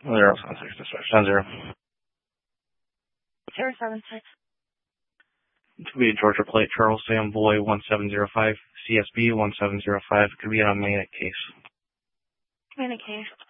076 dispatch 10-0. 076. Could be a Georgia plate, Charles Sam Boy 1705, CSB 1705. Could be an unmanic case. Unmanic case.